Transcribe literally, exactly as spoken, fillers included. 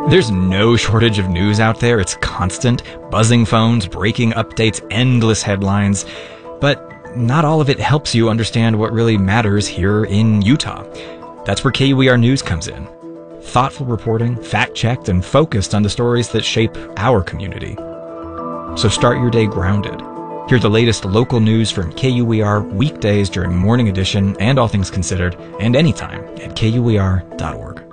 There's no shortage of news out there. It's constant. Buzzing phones, breaking updates, endless headlines. But not all of it helps you understand what really matters here in Utah. That's where K U E R News comes in. Thoughtful reporting, fact-checked, and focused on the stories that shape our community. So start your day grounded. Hear the latest local news from K U E R weekdays during Morning Edition and All Things Considered, and anytime at K U E R dot org.